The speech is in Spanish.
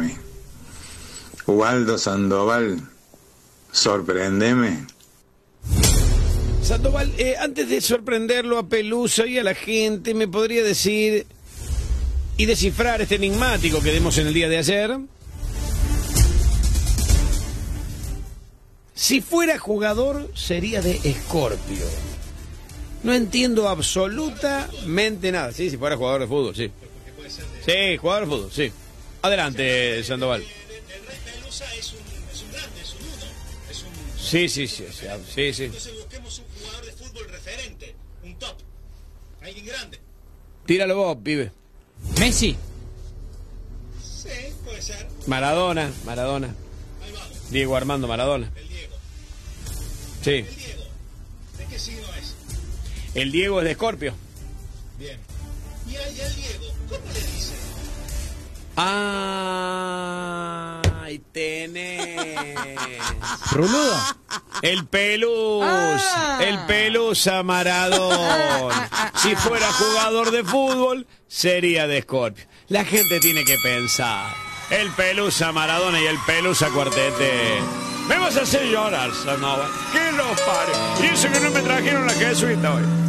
mí. Waldo Sandoval, sorprendeme. Sandoval, antes de sorprenderlo a Peluso y a la gente, ¿me podría decir y descifrar este enigmático que dimos en el día de ayer? Si fuera jugador, sería de Escorpio. No entiendo absolutamente nada. Sí, si fuera jugador de fútbol, sí. Sí, jugador de fútbol, sí. Adelante, Sandoval. Sí. Entonces busquemos un jugador de fútbol referente, un top, alguien grande. Tíralo vos, pibe. Messi. Sí, puede ser. Maradona. Ahí vamos. Diego Armando Maradona. El Diego. Sí. El Diego. ¿De qué signo es? El Diego es de Escorpio. Bien. Y al Diego, ¿cómo le dice? Ay, tenés. Ruludo. El Pelusa Maradona. Si fuera jugador de fútbol, sería de Escorpio. La gente tiene que pensar. El Pelusa Maradona y el Pelusa Cuartete. Me vas a hacer llorar, Sandoval. ¿Qué los pare? Y eso que no me trajeron la jesuita hoy.